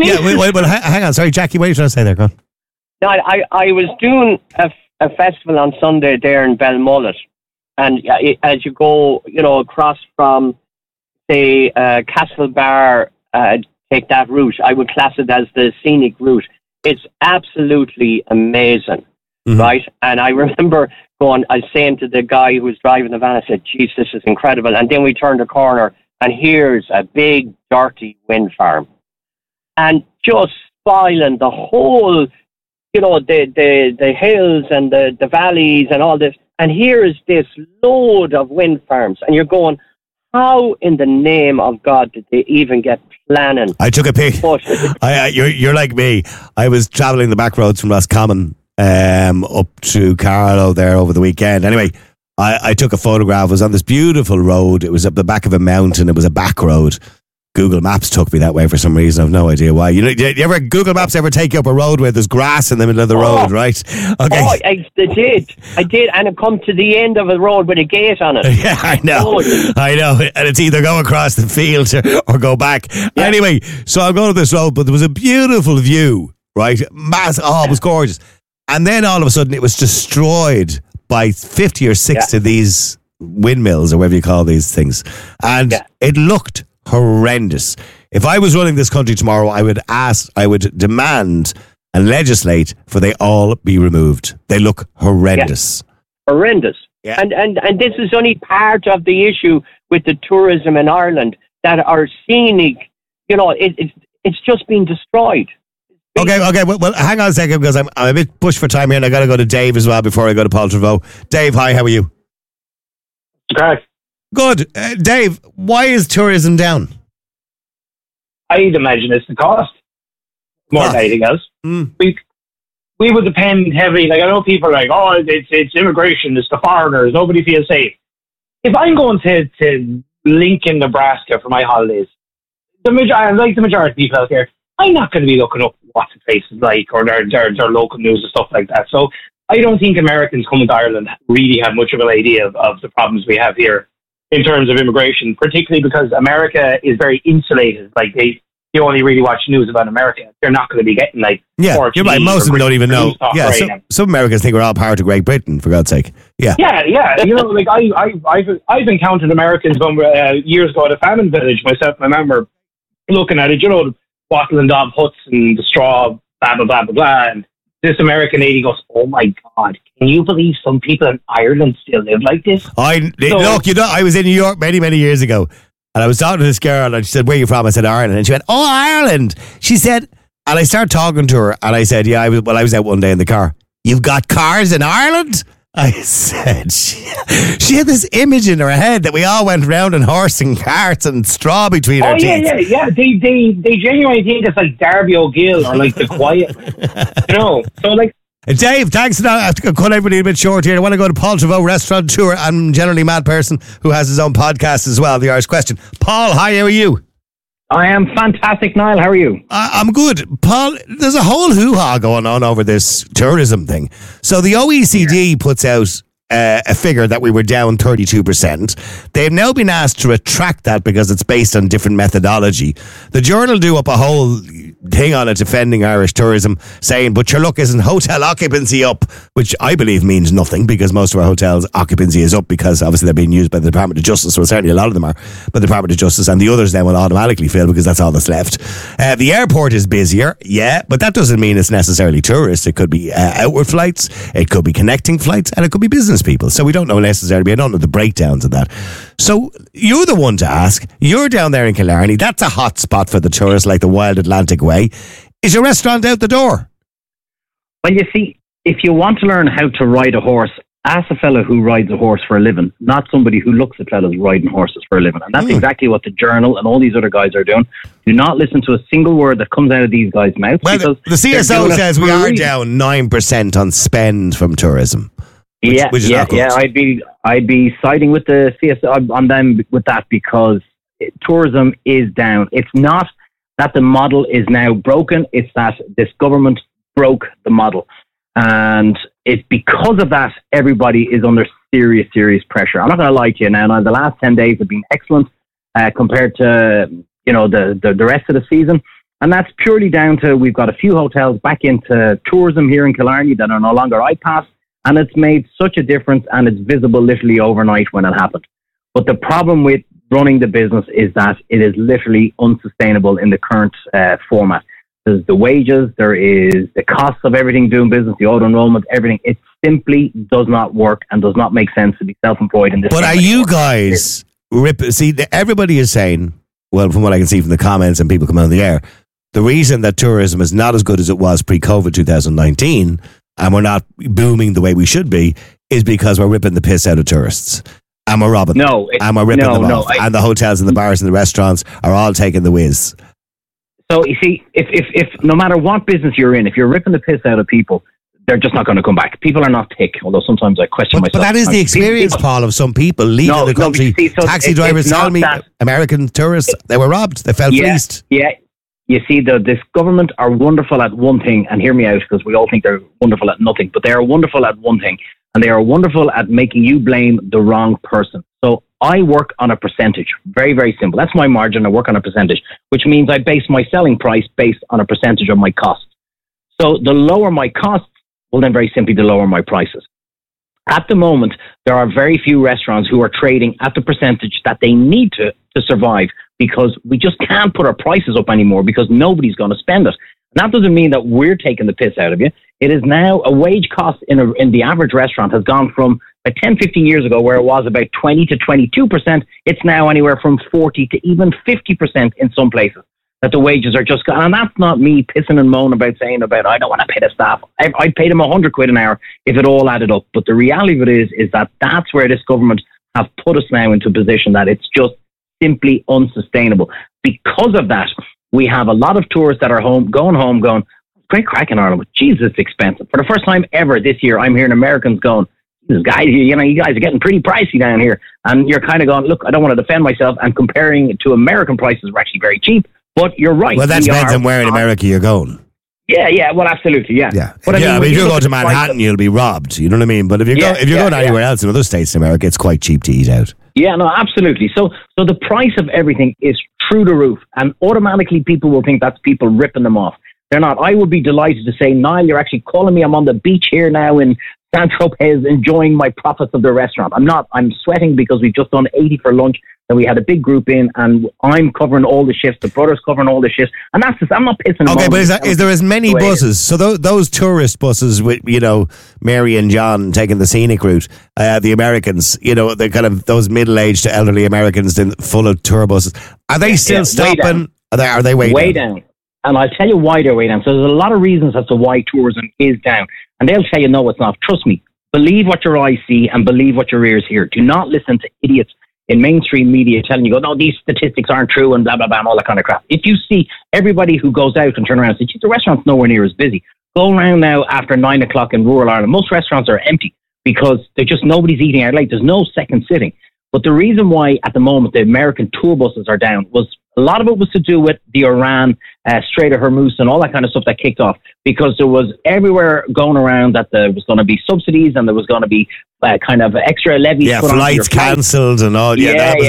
hang on. Sorry, Jackie, what are you trying to say there? Go on. No, I was doing a festival on Sunday there in Belmullet, and as you go, across from, say, Castlebar, take that route. I would class it as the scenic route. It's absolutely amazing, right? And I remember I was saying to the guy who was driving the van, I said, "Geez, this is incredible." And then we turned a corner, and here's a big, dirty wind farm. And just spoiling the whole, the hills and the valleys and all this. And here is this load of wind farms. And you're going, how in the name of God did they even get planning? I took a pic. You're like me. I was travelling the back roads from Roscommon up to Carlow there over the weekend. Anyway, I took a photograph. It was on this beautiful road. It was up the back of a mountain. It was a back road. Google Maps took me that way for some reason. I have no idea why. Google Maps ever take you up a road where there's grass in the middle of the road, right? Okay. Oh, I did, and it come to the end of a road with a gate on it. Yeah, I know. And it's either go across the field or go back. Yeah. Anyway, so I'm going to this road, but there was a beautiful view, right? It was gorgeous. And then all of a sudden it was destroyed by 50 or 60 of these windmills or whatever you call these things. And it looked horrendous. If I was running this country tomorrow, I would demand and legislate for they all be removed. They look horrendous. Yeah. Horrendous. Yeah. And this is only part of the issue with the tourism in Ireland, that are scenic, it's just been destroyed. Okay. Well, hang on a second, because I'm a bit pushed for time here, and I got to go to Dave as well before I go to Paul Trevaux. Dave, hi, how are you? Great. Good. Dave, why is tourism down? I'd imagine it's the cost more than anything else. We would depend heavily. Like, I know people are like, oh, it's immigration, it's the foreigners, nobody feels safe. If I'm going to Lincoln, Nebraska for my holidays, the majority of people out there, I'm not going to be looking up what the place is like or their local news and stuff like that. So I don't think Americans coming to Ireland really have much of an idea of the problems we have here in terms of immigration, particularly because America is very insulated. Like, they only really watch news about America. They're not going to be getting you're right. Most of them don't even know. Yeah, some Americans think we're all part of Great Britain, for God's sake. Yeah. I've encountered Americans when years ago at a famine village myself. I remember looking at it, wattle and daub huts and the straw, blah blah blah blah blah. And this American lady goes, "Oh my God, can you believe some people in Ireland still live like this?" I was in New York many years ago, and I was talking to this girl, and she said, "Where are you from?" I said, "Ireland." And she went, "Oh, Ireland." She said, and I started talking to her, and I said, "Yeah, I was out one day in the car. You've got cars in Ireland?" I said she had this image in her head that we all went round in horse and carts and straw between our teeth. Yeah. They genuinely think it's like Darby O'Gill or like The Quiet. So like. Dave, thanks. I have to cut everybody a bit short here. I want to go to Paul Trevaux, restaurateur and generally mad person who has his own podcast as well, The Irish Question. Paul, hi, how are you? I am fantastic, Niall. How are you? I'm good. Paul, there's a whole hoo-ha going on over this tourism thing. So the OECD puts out a figure that we were down 32%. They've now been asked to retract that because it's based on different methodology. The Journal do up a whole thing on it defending Irish tourism, saying, but your luck isn't hotel occupancy up, which I believe means nothing because most of our hotels occupancy is up because obviously they're being used by the Department of Justice, so certainly a lot of them are by the Department of Justice, and the others then will automatically fill because that's all that's left. The airport is busier, yeah, but that doesn't mean it's necessarily tourists. It could be outward flights, it could be connecting flights, and it could be business people. So we don't know necessarily, I don't know the breakdowns of that. So you're the one to ask. You're down there in Killarney. That's a hot spot for the tourists, like the Wild Atlantic Way. Is your restaurant out the door? Well, you see, if you want to learn how to ride a horse, ask a fellow who rides a horse for a living, not somebody who looks at fellows riding horses for a living. And that's exactly what the Journal and all these other guys are doing. Do not listen to a single word that comes out of these guys' mouths. Well, the CSO says we are down 9% on spend from tourism. Which is not good. I'd be siding with the CSO on them with that because tourism is down. It's not that the model is now broken, it's that this government broke the model. And it's because of that, everybody is under serious pressure. I'm not going to lie to you now. The last 10 days have been excellent compared to the rest of the season. And that's purely down to we've got a few hotels back into tourism here in Killarney that are no longer iPass. And it's made such a difference, and it's visible literally overnight when it happened. But the problem with running the business is that it is literally unsustainable in the current format. There's the wages, there is the costs of everything doing business, the auto-enrollment, everything. It simply does not work and does not make sense to be self-employed in this. But are you guys... See, everybody is saying, well, from what I can see from the comments and people coming on the air, the reason that tourism is not as good as it was pre-COVID 2019... and we're not booming the way we should be, is because we're ripping the piss out of tourists. And we're robbing them. And we're ripping them off. And the hotels and the bars and the restaurants are all taking the whiz. So, you see, if no matter what business you're in, if you're ripping the piss out of people, they're just not going to come back. People are not thick, although sometimes I question myself. But that is the experience, Paul, of some people leaving the country. Taxi drivers tell me, American tourists, they were robbed. They felt fleeced. Yeah. You see, this government are wonderful at one thing, and hear me out because we all think they're wonderful at nothing, but they are wonderful at one thing, and they are wonderful at making you blame the wrong person. So I work on a percentage. Very, very simple. That's my margin. I work on a percentage, which means I base my selling price based on a percentage of my costs. So the lower my costs, well, then very simply, the lower my prices. At the moment, there are very few restaurants who are trading at the percentage that they need to survive, because we just can't put our prices up anymore because nobody's going to spend it. And that doesn't mean that we're taking the piss out of you. It is now a wage cost in the average restaurant has gone from 10, 15 years ago where it was about 20 to 22%. It's now anywhere from 40 to even 50% in some places that the wages are just gone. And that's not me pissing and moaning about saying about, I don't want to pay the staff. I'd pay them £100 an hour if it all added up. But the reality of it is that that's where this government have put us now into a position that it's just simply unsustainable. Because of that, we have a lot of tourists that are going home, great crack in Ireland, but Jesus, it's expensive. For the first time ever this year, I'm hearing Americans going, you guys are getting pretty pricey down here. And you're kind of going, look, I don't want to defend myself, and comparing it to American prices, we're actually very cheap. But you're right. Well, that depends on where in America you're going. Yeah, well, absolutely, yeah. But if you go to Manhattan, you'll be robbed. You know what I mean? But if you're going anywhere else in other states in America, it's quite cheap to eat out. Yeah, no, absolutely. So the price of everything is through the roof, and automatically people will think that's people ripping them off. They're not. I would be delighted to say, Niall, you're actually calling me. I'm on the beach here now in Saint-Tropez enjoying my profits of the restaurant. I'm not. I'm sweating because we've just done 80 for lunch. And we had a big group in, and I'm covering all the shifts. The brother's covering all the shifts, and that's just, I'm not pissing. Okay, but is there as many buses? So those tourist buses with Mary and John taking the scenic route, the Americans, the kind of those middle-aged to elderly Americans full of tour buses. Are they still stopping? Are they way down? And I'll tell you why they're way down. So there's a lot of reasons as to why tourism is down, and they'll tell you no, it's not. Trust me. believe what your eyes see and believe what your ears hear. Do not listen to idiots in mainstream media telling you, no, these statistics aren't true and blah, blah, blah, and all that kind of crap. If you see everybody who goes out and turn around and says, the restaurant's nowhere near as busy, go around now after 9 o'clock in rural Ireland. Most restaurants are empty because nobody's eating out late. There's no second sitting. But the reason why at the moment the American tour buses are down was a lot of it was to do with the Iran Strait of Hormuz and all that kind of stuff that kicked off, because there was everywhere going around that there was going to be subsidies and there was going to be kind of extra levies. Yeah, put onto your flights cancelled and all.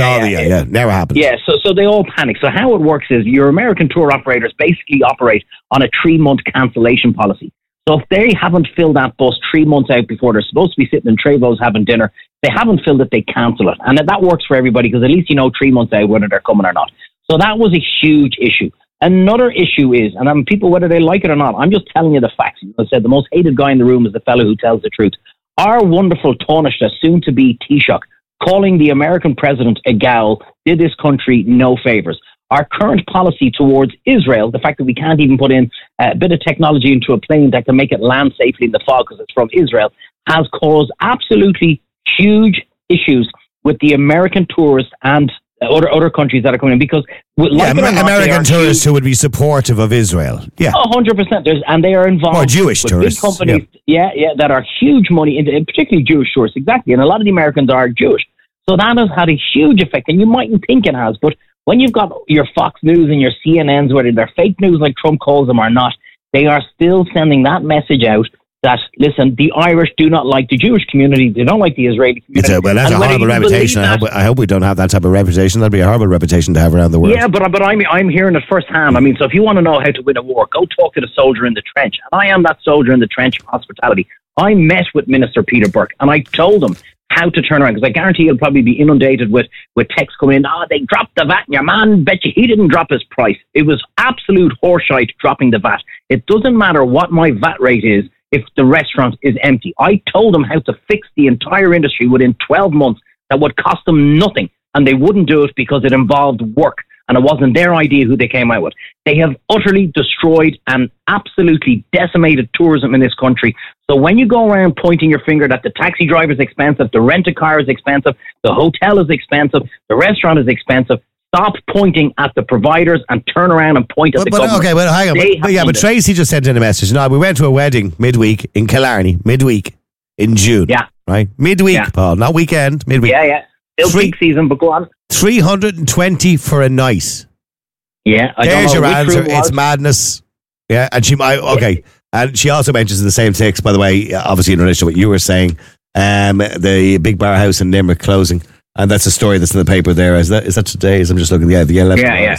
Never happened. Yeah, so they all panicked. So how it works is your American tour operators basically operate on a 3-month cancellation policy. So if they haven't filled that bus 3 months out before they're supposed to be sitting in Travo's having dinner, they haven't filled it, they cancel it. And that works for everybody because at least you know 3 months out whether they're coming or not. So that was a huge issue. Another issue is, and people, whether they like it or not, I'm just telling you the facts. As I said, the most hated guy in the room is the fellow who tells the truth. Our wonderful Taoiseach, soon-to-be Taoiseach, calling the American president a gal, did this country no favours. Our current policy towards Israel, the fact that we can't even put in a bit of technology into a plane that can make it land safely in the fog because it's from Israel, has caused absolutely huge issues with the American tourists and other countries that are coming in, because American tourists who would be supportive of Israel. Yeah, 100%. And they are involved. Or Jewish with tourists. Big companies, that are huge money, particularly Jewish tourists, exactly. And a lot of the Americans are Jewish. So that has had a huge effect, and you mightn't think it has, but when you've got your Fox News and your CNNs, whether they're fake news like Trump calls them or not, they are still sending that message out that, listen, the Irish do not like the Jewish community, they don't like the Israeli community. That's a horrible reputation. I hope we don't have that type of reputation. That'd be a horrible reputation to have around the world. Yeah, but I'm hearing it firsthand. I mean, so if you want to know how to win a war, go talk to the soldier in the trench. And I am that soldier in the trench of hospitality. I met with Minister Peter Burke and I told him how to turn around, because I guarantee he'll probably be inundated with texts coming in. They dropped the VAT, and your man bet you he didn't drop his price. It was absolute horseshite dropping the VAT. It doesn't matter what my VAT rate is if the restaurant is empty. I told them how to fix the entire industry within 12 months that would cost them nothing, and they wouldn't do it because it involved work, and it wasn't their idea who they came out with. They have utterly destroyed and absolutely decimated tourism in this country. So when you go around pointing your finger that the taxi driver is expensive, the rent-a-car is expensive, the hotel is expensive, the restaurant is expensive, stop pointing at the providers and turn around and point at the government. Okay, well, hang on. But Tracy just sent in a message. No, we went to a wedding midweek in Killarney, midweek in June. Yeah. Right? Midweek, Paul, not weekend, midweek. Yeah. Still peak season, but go on. 320 for a night. Yeah, There's your answer. It's madness. Yeah, and and she also mentions in the same text, by the way, obviously in relation to what you were saying, the big bar house in Limerick closing. And that's a story that's in the paper there. Is that today's? I'm just looking at the 11. Yeah.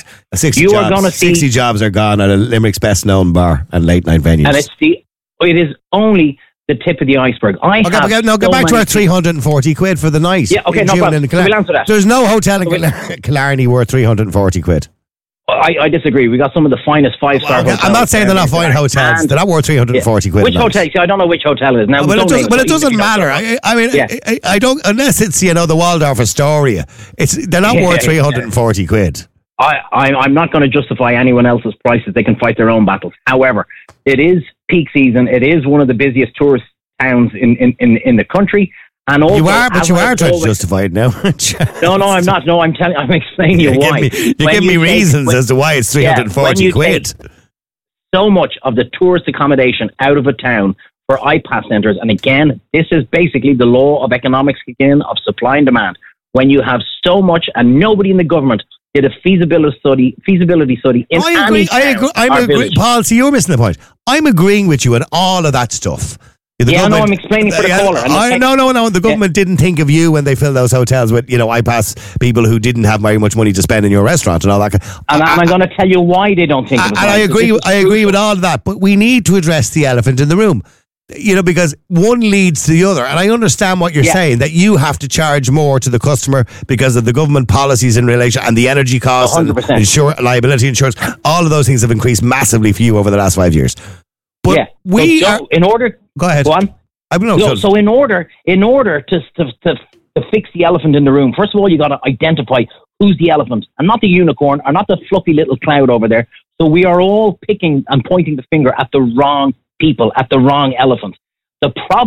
60 jobs are gone at Limerick's best known bar and late night venues. And it is only the tip of the iceberg. Go back to our 340 quid for the night. Yeah, okay, no problem. We'll answer that. There's no hotel in Killarney worth 340 quid. I disagree. We got some of the finest 5-star hotels. I'm not saying they're not fine hotels. They're not worth 340 quid. Which hotel? See, I don't know which hotel it is now. Well, it doesn't matter. I mean, I don't, unless it's the Waldorf Astoria. They're not worth 340 quid. I'm not going to justify anyone else's prices. They can fight their own battles. However, it is peak season. It is one of the busiest tourist towns in the country. And also, you are trying to justify it now. No, I'm not. No, I'm explaining you why. You give me reasons as to why it's 340 quid. So much of the tourist accommodation out of a town for iPass centres, and again, this is basically the law of economics again, of supply and demand. When you have so much, and nobody in the government did a feasibility study in I agree. Paul, see, you're missing the point. I'm agreeing with you on all of that stuff. I'm explaining for the caller. No. The government didn't think of you when they filled those hotels with, iPass people who didn't have very much money to spend in your restaurant and all that. And I'm going to tell you why they don't think of it. And I agree with all of that, but we need to address the elephant in the room. Because one leads to the other. And I understand what you're saying, that you have to charge more to the customer because of the government policies in relation and the energy costs 100%. and liability insurance. All of those things have increased massively for you over the last 5 years. But in order, go ahead. Go on. So in order to fix the elephant in the room, first of all, you got to identify who's the elephant, and not the unicorn, or not the fluffy little cloud over there. So we are all picking and pointing the finger at the wrong people, at the wrong elephant. The problem,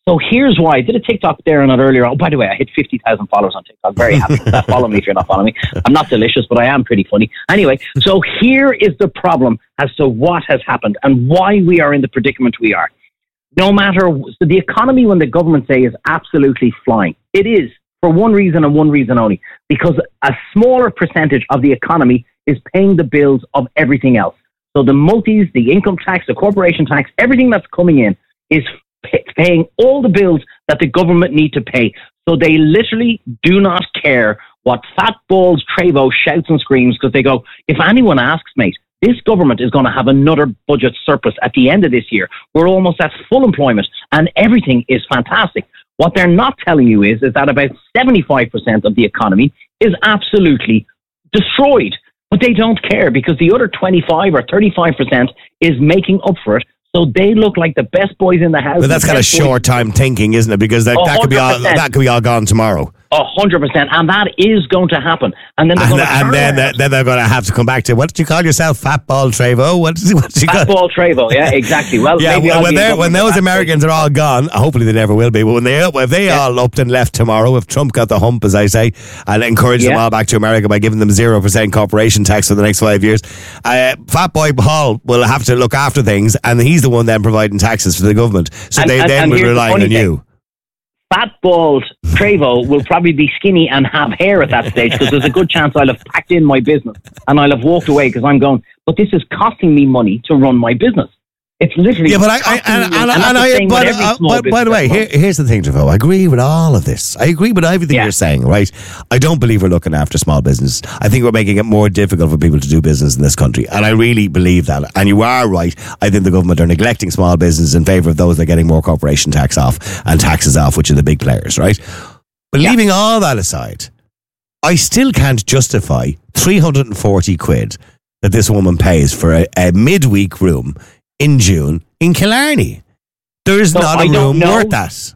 So here's why. I did a TikTok there not earlier. Oh, by the way, I hit 50,000 followers on TikTok. Very happy with that. Follow me if you're not following me. I'm not delicious, but I am pretty funny. Anyway, so here is the problem as to what has happened and why we are in the predicament we are. No matter, so the economy, when the government say, is absolutely flying. It is, for one reason and one reason only, because a smaller percentage of the economy is paying the bills of everything else. So the multis, the income tax, the corporation tax, everything that's coming in is paying all the bills that the government need to pay. So they literally do not care what Fat Balls Travo shouts and screams, because they go, if anyone asks, mate, this government is going to have another budget surplus at the end of this year. We're almost at full employment and everything is fantastic. What they're not telling you is that about 75% of the economy is absolutely destroyed. But they don't care, because the other 25 or 35% is making up for it. So they look like the best boys in the house. But that's kind of short time thinking, isn't it? Because that could be all gone tomorrow. 100%, and that is going to happen. And then they're going to have to come back to, what did you call yourself? Fat Ball Travo? What did you call? Fat Ball Travo, yeah, exactly. Well, yeah, when those Americans are all gone, hopefully they never will be, but if they all upped and left tomorrow, if Trump got the hump, as I say, and encouraged them all back to America by giving them 0% corporation tax for the next 5 years, Fat Boy Paul will have to look after things, and he's the one then providing taxes for the government. So they then will rely on you. Fat Bald Travo will probably be skinny and have hair at that stage, because there's a good chance I'll have packed in my business and I'll have walked away, because I'm going, but this is costing me money to run my business. It's literally... Yeah, but by the way, here's the thing, Travo. I agree with all of this. I agree with everything you're saying, right? I don't believe we're looking after small business. I think we're making it more difficult for people to do business in this country. And I really believe that. And you are right. I think the government are neglecting small business in favour of those that are getting more corporation tax off and taxes off, which are the big players, right? But leaving all that aside, I still can't justify 340 quid that this woman pays for a midweek room in June in Killarney. There is not a room worth that.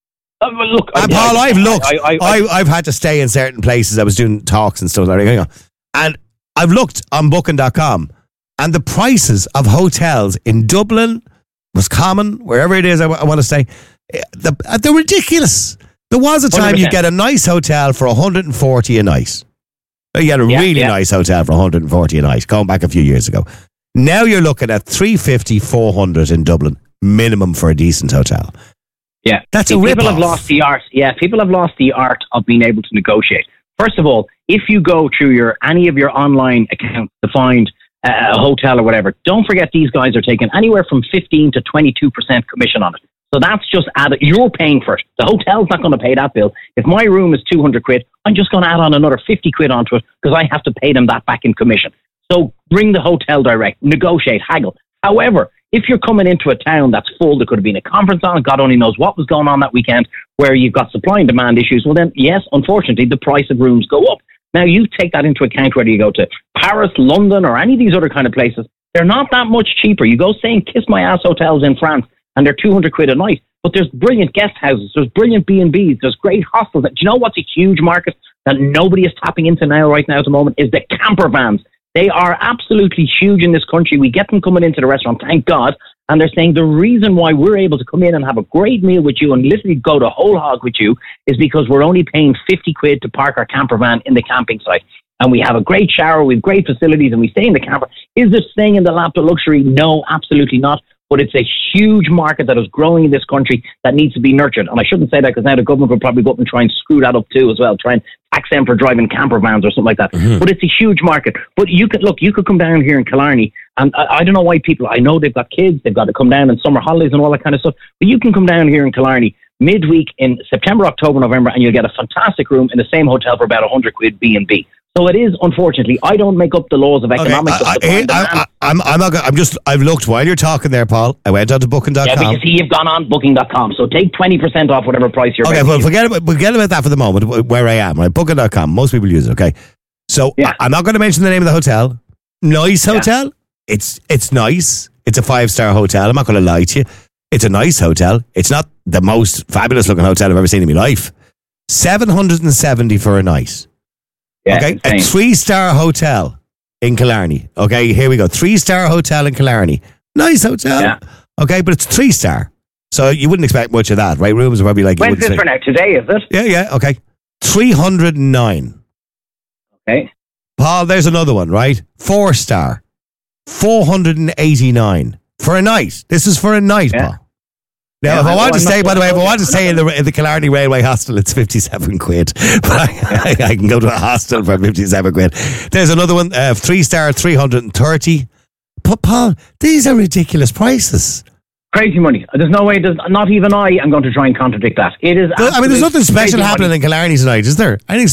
Look, Paul, I've looked. I've had to stay in certain places. I was doing talks and stuff like that. And I've looked on booking.com, and the prices of hotels in Dublin, Roscommon, wherever it is I want to stay, they're ridiculous. There was a time 100%. You get a nice hotel for 140 a night. You get a really nice hotel for 140 a night, going back a few years ago. Now you're looking at 350, 400 in Dublin, minimum for a decent hotel. Yeah. That's a rip-off. People have lost the art. Yeah, people have lost the art of being able to negotiate. First of all, if you go through any of your online accounts to find a hotel or whatever, don't forget these guys are taking anywhere from 15 to 22% commission on it. So that's just added. You're paying for it. The hotel's not going to pay that bill. If my room is 200 quid, I'm just going to add on another 50 quid onto it, because I have to pay them that back in commission. So bring the hotel direct, negotiate, haggle. However, if you're coming into a town that's full, there could have been a conference on, God only knows what was going on that weekend, where you've got supply and demand issues, well then, yes, unfortunately, the price of rooms go up. Now, you take that into account whether you go to Paris, London, or any of these other kind of places. They're not that much cheaper. You go stay in kiss-my-ass hotels in France, and they're 200 quid a night. But there's brilliant guest houses, there's brilliant B&Bs, there's great hostels. Do you know what's a huge market that nobody is tapping into right now at the moment, is the camper vans. They are absolutely huge in this country. We get them coming into the restaurant, thank God. And they're saying the reason why we're able to come in and have a great meal with you and literally go to whole hog with you is because we're only paying 50 quid to park our camper van in the camping site. And we have a great shower, we have great facilities, and we stay in the camper. Is it staying in the lap of luxury? No, absolutely not. But it's a huge market that is growing in this country that needs to be nurtured. And I shouldn't say that, because now the government will probably go up and try and screw that up too as well, try and tax them for driving camper vans or something like that. Mm-hmm. But it's a huge market. But you could come down here in Killarney, and I don't know why I know they've got kids, they've got to come down in summer holidays and all that kind of stuff, but you can come down here in Killarney midweek in September, October, November, and you'll get a fantastic room in the same hotel for about 100 quid B&B. So it is, unfortunately, I don't make up the laws of economics. I've looked while you're talking there, Paul. I went on to booking.com. Yeah, but you see, you've gone on booking.com. So take 20% off whatever price you're Okay, well, forget about that for the moment, where I am, right? Booking.com. Most people use it, okay? So I'm not going to mention the name of the hotel. Nice hotel. It's nice. It's a 5-star hotel. I'm not going to lie to you. It's a nice hotel. It's not the most fabulous looking hotel I've ever seen in my life. 770 for a night. Yeah, okay, a 3-star hotel in Killarney. Okay, here we go. 3-star hotel in Killarney. Nice hotel. Yeah. Okay, but it's 3-star. So you wouldn't expect much of that, right? Rooms are probably like... When's this for now? Today, is it? Yeah, okay. 309. Okay. Paul, there's another one, right? 4-star. 489. For a night. This is for a night, Paul. Now, if I want to stay, by the way, if I want to stay in the Killarney Railway Hostel, it's 57 quid. But I can go to a hostel for 57 quid. There's another one, 3-star, 330. But Paul, these are ridiculous prices. Crazy money. There's no way, not even I am going to try and contradict that. It is. I mean, there's nothing special happening in Killarney tonight, is there? Anything